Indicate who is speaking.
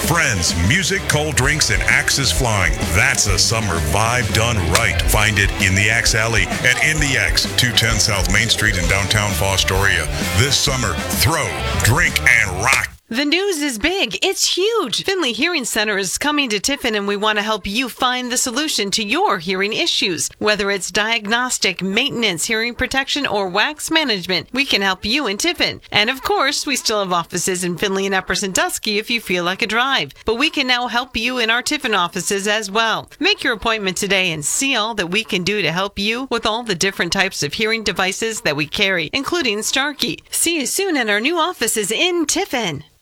Speaker 1: Friends, music, cold drinks, and axes flying. That's a summer vibe done right. Find it in the Axe Alley at In the Axe, 210 South Main Street in downtown Fostoria. This summer, throw, drink, and rock.
Speaker 2: The news is big. It's huge. Finley Hearing Center is coming to Tiffin, and we want to help you find the solution to your hearing issues. Whether it's diagnostic, maintenance, hearing protection, or wax management, we can help you in Tiffin. And of course, we still have offices in Finley and Upper Sandusky if you feel like a drive. But we can now help you in our Tiffin offices as well. Make your appointment today and see all that we can do to help you with all the different types of hearing devices that we carry, including Starkey. See you soon at our new offices in Tiffin.